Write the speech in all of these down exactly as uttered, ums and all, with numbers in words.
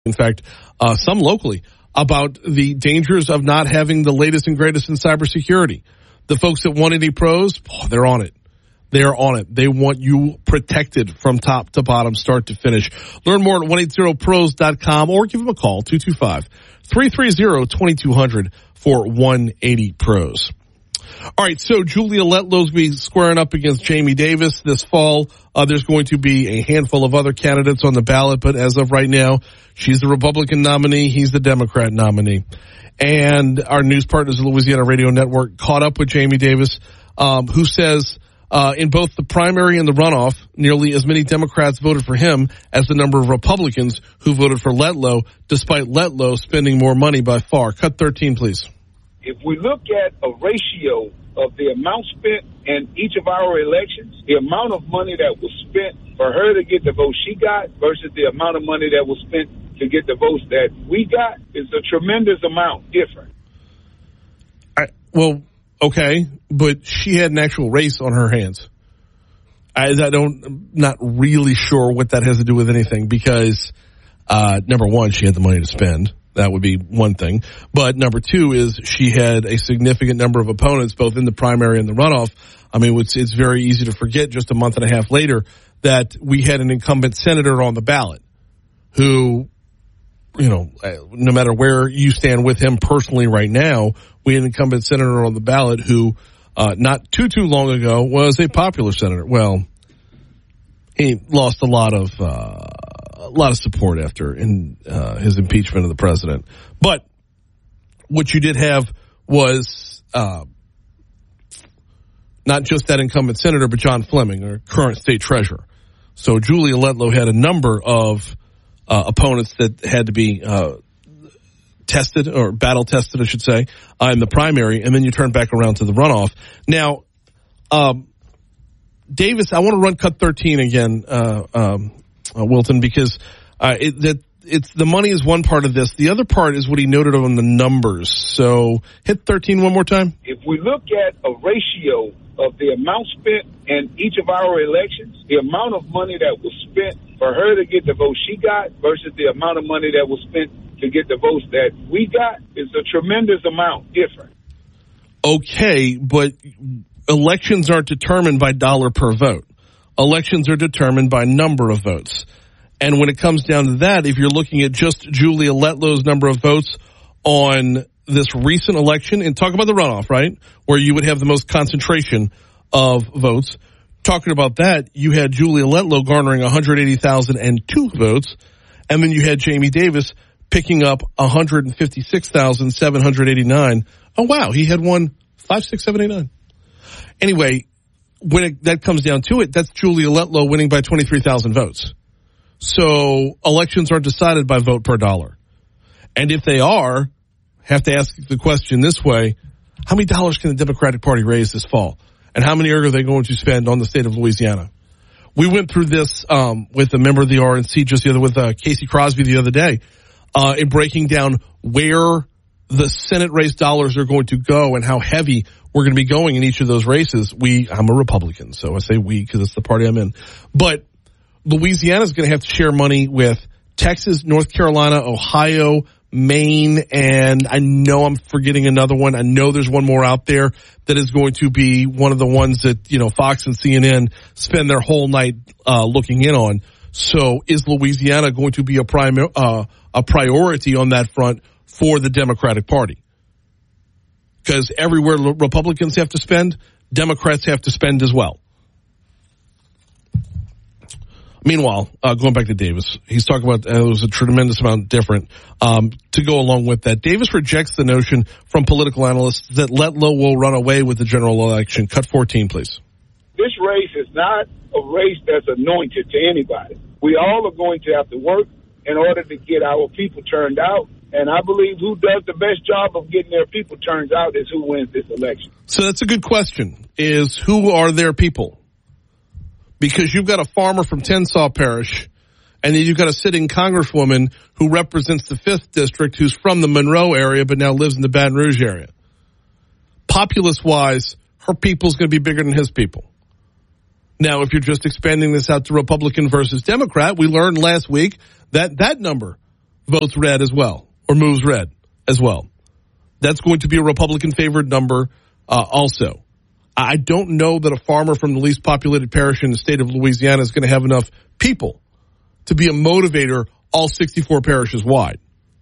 in fact, uh, some locally, about the dangers of not having the latest and greatest in cybersecurity. The folks at one eighty Pros, oh, they're on it. They're on it. They want you protected from top to bottom, start to finish. Learn more at one eighty pros dot com or give them a call, two two five, three three zero, two two zero zero for one eighty Pros. All right, so Julia Letlow's be squaring up against Jamie Davis this fall. Uh, there's going to be a handful of other candidates on the ballot, but as of right now, she's the Republican nominee. He's the Democrat nominee. And our news partners at Louisiana Radio Network caught up with Jamie Davis, um, who says uh, in both the primary and the runoff, nearly as many Democrats voted for him as the number of Republicans who voted for Letlow, despite Letlow spending more money by far. Cut thirteen, please. If we look at a ratio of the amount spent in each of our elections, the amount of money that was spent for her to get the vote she got versus the amount of money that was spent to get the votes that we got is a tremendous amount different. I, well, okay, but she had an actual race on her hands. I, I don't, I'm not really sure what that has to do with anything because, uh, number one, she had the money to spend. That would be one thing. But number two is she had a significant number of opponents, both in the primary and the runoff. I mean, it's, it's very easy to forget just a month and a half later that we had an incumbent senator on the ballot who, you know, no matter where you stand with him personally right now, we had an incumbent senator on the ballot who, uh, not too, too long ago was a popular senator. Well, he lost a lot of, uh, a lot of support after in uh, his impeachment of the president. But what you did have was uh, not just that incumbent senator, but John Fleming, our current state treasurer. So Julia Letlow had a number of uh, opponents that had to be uh, tested or battle tested, I should say, uh, in the primary, and then you turn back around to the runoff. Now, um, Davis, I want to run cut thirteen again, uh, um, Uh, Wilton, because uh, it, that it's the money is one part of this. The other part is what he noted on the numbers. So hit thirteen one more time. If we look at a ratio of the amount spent in each of our elections, the amount of money that was spent for her to get the vote she got versus the amount of money that was spent to get the votes that we got is a tremendous amount different. Okay, but elections aren't determined by dollar per vote. Elections are determined by number of votes. And when it comes down to that, if you're looking at just Julia Letlow's number of votes on this recent election, and talk about the runoff, right, where you would have the most concentration of votes, talking about that, you had Julia Letlow garnering one hundred eighty thousand two votes, and then you had Jamie Davis picking up one hundred fifty-six thousand seven hundred eighty-nine. Oh, wow, he had won five, six, seven, eight, nine. Anyway, when it, that comes down to it, that's Julia Letlow winning by twenty-three thousand votes. So elections aren't decided by vote per dollar. And if they are, have to ask the question this way, how many dollars can the Democratic Party raise this fall? And how many are they going to spend on the state of Louisiana? We went through this um, with a member of the R N C just the other, with uh, Casey Crosby the other day, uh, in breaking down where the Senate race dollars are going to go and how heavy we're going to be going in each of those races. We, I'm a Republican, so I say we because it's the party I'm in. But Louisiana is going to have to share money with Texas, North Carolina, Ohio, Maine, and I know I'm forgetting another one. I know there's one more out there that is going to be one of the ones that, you know, Fox and C N N spend their whole night uh, looking in on. So is Louisiana going to be a prime, uh, a priority on that front for the Democratic Party? Because everywhere Republicans have to spend, Democrats have to spend as well. Meanwhile, uh, going back to Davis, he's talking about uh, it was a tremendous amount different. Um, to go along with that, Davis rejects the notion from political analysts that Letlow will run away with the general election. Cut fourteen, please. This race is not a race that's anointed to anybody. We all are going to have to work in order to get our people turned out. And I believe who does the best job of getting their people turned out is who wins this election. So that's a good question, is who are their people? Because you've got a farmer from Tensas Parish, and then you've got a sitting congresswoman who represents the fifth District who's from the Monroe area but now lives in the Baton Rouge area. Populace-wise, her people's going to be bigger than his people. Now, if you're just expanding this out to Republican versus Democrat, we learned last week that that number votes red as well, or moves red as well. That's going to be a Republican-favored number uh, also. I don't know that a farmer from the least populated parish in the state of Louisiana is going to have enough people to be a motivator all sixty-four parishes wide.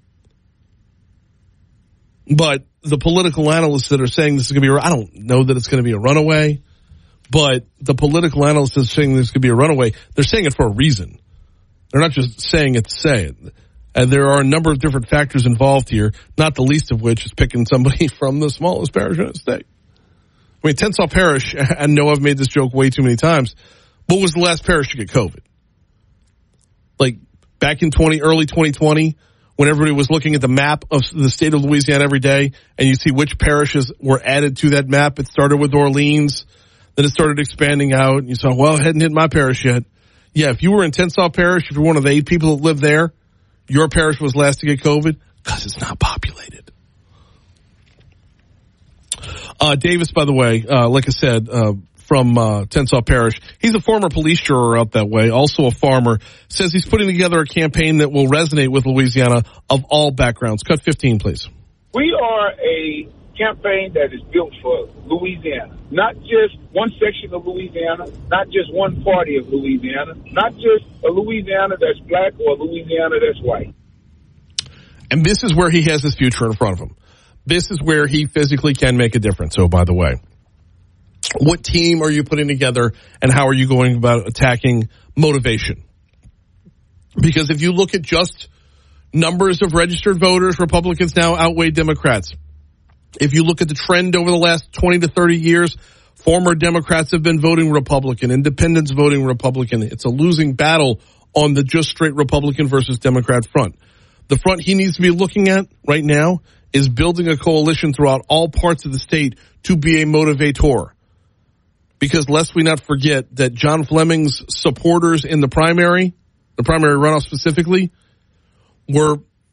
But the political analysts that are saying this is going to be, I don't know that it's going to be a runaway, but the political analysts that are saying this could be a runaway, they're saying it for a reason. They're not just saying it to say it. And there are a number of different factors involved here, not the least of which is picking somebody from the smallest parish in the state. I mean, Tensas Parish, I know I've made this joke way too many times, what was the last parish to get COVID? Like back in twenty, early twenty twenty, when everybody was looking at the map of the state of Louisiana every day, and you see which parishes were added to that map. It started with Orleans, then it started expanding out, and you saw, well, it hadn't hit my parish yet. Yeah, if you were in Tensas Parish, if you're one of the eight people that live there, your parish was last to get COVID because it's not populated. Uh, Davis, by the way, uh, like I said, uh, from uh, Tensas Parish, he's a former police juror out that way, also a farmer, says he's putting together a campaign that will resonate with Louisiana of all backgrounds. Cut fifteen, please. We are a campaign that is built for Louisiana, not just one section of Louisiana, not just one party of Louisiana, not just a Louisiana that's black or a Louisiana that's white. And this is where he has his future in front of him. This is where he physically can make a difference. Oh, by the way, what team are you putting together and how are you going about attacking motivation? Because if you look at just numbers of registered voters, Republicans now outweigh Democrats. If you look at the trend over the last twenty to thirty years, former Democrats have been voting Republican, independents voting Republican. It's a losing battle on the just straight Republican versus Democrat front. The front he needs to be looking at right now is building a coalition throughout all parts of the state to be a motivator. Because lest we not forget that John Fleming's supporters in the primary, the primary runoff specifically, were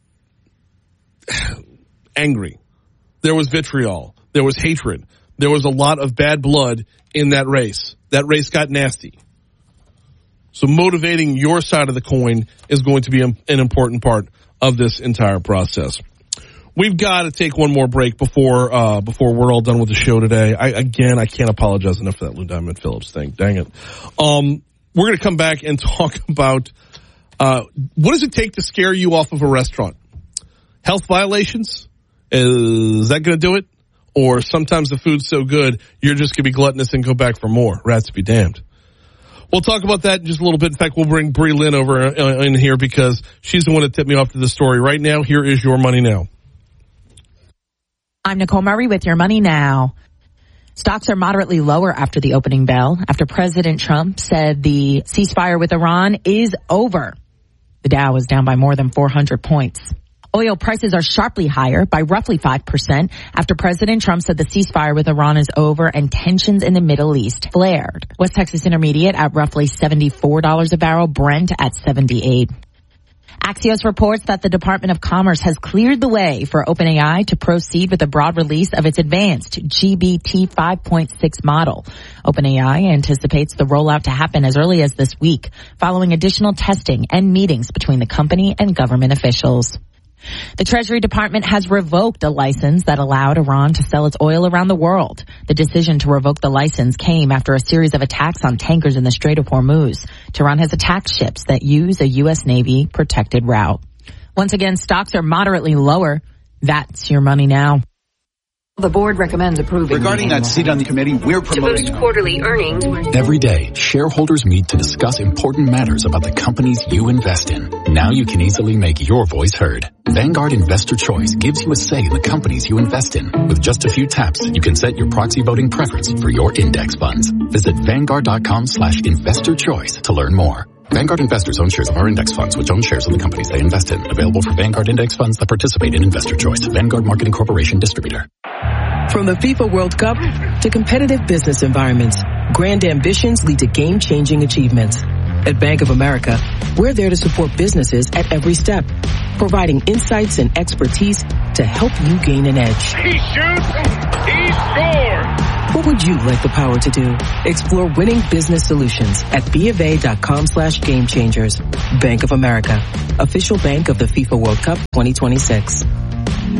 angry. There was vitriol. There was hatred. There was a lot of bad blood in that race. That race got nasty. So motivating your side of the coin is going to be an important part of this entire process. We've got to take one more break before uh, before we're all done with the show today. I, again, I can't apologize enough for that Lou Diamond Phillips thing. Dang it. Um, we're going to come back and talk about uh, what does it take to scare you off of a restaurant? Health violations? Is that going to do it? Or sometimes the food's so good, you're just going to be gluttonous and go back for more. Rats be damned. We'll talk about that in just a little bit. In fact, we'll bring Bree Lynn over in here because she's the one that tipped me off to the story. Right now, here is your money now. I'm Nicole Murray with your money now. Stocks are moderately lower after the opening bell, after President Trump said the ceasefire with Iran is over. The Dow was down by more than four hundred points. Oil prices are sharply higher by roughly five percent after President Trump said the ceasefire with Iran is over and tensions in the Middle East flared. West Texas Intermediate at roughly seventy-four dollars a barrel, Brent at seventy-eight. Axios reports that the Department of Commerce has cleared the way for OpenAI to proceed with a broad release of its advanced G B T five point six model. OpenAI anticipates the rollout to happen as early as this week, following additional testing and meetings between the company and government officials. The Treasury Department has revoked a license that allowed Iran to sell its oil around the world. The decision to revoke the license came after a series of attacks on tankers in the Strait of Hormuz. Tehran has attacked ships that use a U S Navy protected route. Once again, stocks are moderately lower. That's your money now. The board recommends approving. Regarding that seat on the committee, we're promoting. To boost quarterly earnings. Every day, shareholders meet to discuss important matters about the companies you invest in. Now you can easily make your voice heard. Vanguard Investor Choice gives you a say in the companies you invest in. With just a few taps, you can set your proxy voting preference for your index funds. Visit Vanguard.com slash investor choice to learn more. Vanguard investors own shares of our index funds, which own shares of the companies they invest in. Available for Vanguard index funds that participate in Investor Choice. Vanguard Marketing Corporation Distributor. From the FIFA World Cup to competitive business environments, grand ambitions lead to game-changing achievements. At Bank of America, we're there to support businesses at every step, providing insights and expertise to help you gain an edge. He shoots, he scores! What would you like the power to do? Explore winning business solutions at BofA.com slash game changers. Bank of America, official bank of the FIFA World Cup twenty twenty-six.